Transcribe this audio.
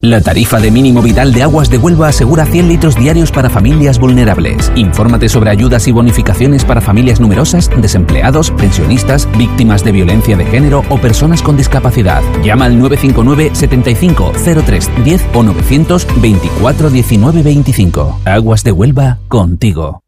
La tarifa de mínimo vital de Aguas de Huelva asegura 100 litros diarios para familias vulnerables. Infórmate sobre ayudas y bonificaciones para familias numerosas, desempleados, pensionistas, víctimas de violencia de género o personas con discapacidad. Llama al 959 75 03 10 o 924 19 25. Aguas de Huelva, contigo.